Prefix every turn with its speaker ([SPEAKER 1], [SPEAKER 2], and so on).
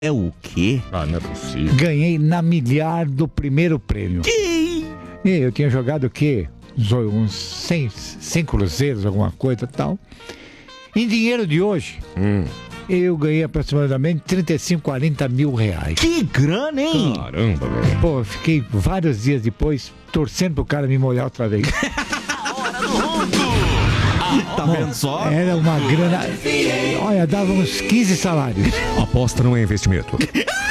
[SPEAKER 1] É o quê?
[SPEAKER 2] Ah, não é possível.
[SPEAKER 3] Ganhei na milhar do primeiro prêmio. E eu tinha jogado o quê? Uns 100 cruzeiros, alguma coisa e tal. Em dinheiro de hoje, eu ganhei aproximadamente 35, 40 mil reais.
[SPEAKER 1] Que grana, hein?
[SPEAKER 2] Caramba, velho.
[SPEAKER 3] Pô, eu fiquei vários dias depois torcendo pro cara me molhar outra vez.
[SPEAKER 1] Tá vendo só?
[SPEAKER 3] Era uma grana. Olha, dava uns 15 salários.
[SPEAKER 2] Aposta não é investimento.